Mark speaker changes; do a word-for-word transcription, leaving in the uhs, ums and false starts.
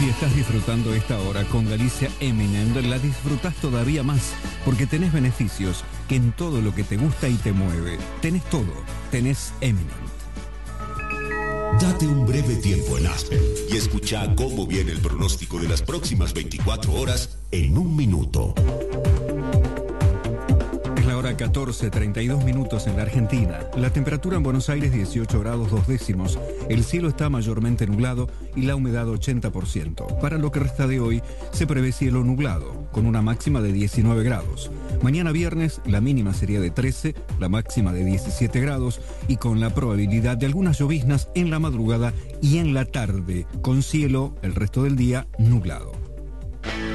Speaker 1: Si estás disfrutando esta hora con Galicia Eminent, la disfrutás todavía más, porque tenés beneficios que en todo lo que te gusta y te mueve. Tenés todo, tenés Eminent.
Speaker 2: Date un breve tiempo en Aspen y escucha cómo viene el pronóstico de las próximas veinticuatro horas en un minuto.
Speaker 1: Es la hora catorce, treinta y dos minutos en la Argentina. La temperatura en Buenos Aires dieciocho grados dos décimos. El cielo está mayormente nublado y la humedad ochenta por ciento. Para lo que resta de hoy se prevé cielo nublado, con una máxima de diecinueve grados. Mañana viernes la mínima sería de trece, la máxima de diecisiete grados y con la probabilidad de algunas lloviznas en la madrugada y en la tarde, con cielo el resto del día nublado.